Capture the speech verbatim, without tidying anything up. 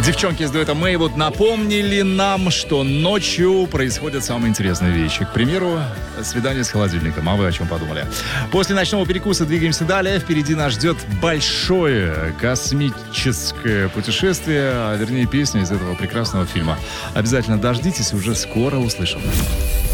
Девчонки из дуэта Мэйвуд напомнили нам, что ночью происходят самые интересные вещи. К примеру, свидание с холодильником. А вы о чем подумали? После ночного перекуса двигаемся далее. Впереди нас ждет большое космическое путешествие, а вернее песня из этого прекрасного фильма. Обязательно дождитесь, уже скоро услышим.